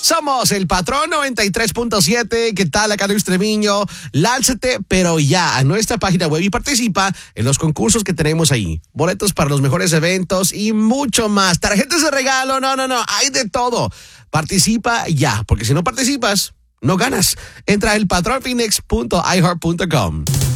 Somos el Patrón 93.7. ¿Qué tal, acá Luis Treviño? Lánzate, pero ya, a nuestra página web y participa en los concursos que tenemos ahí. Boletos para los mejores eventos y mucho más. Tarjetas de regalo, no, hay de todo. Participa ya, porque si no participas, no ganas. Entra a elpatronphoenix.iheart.com.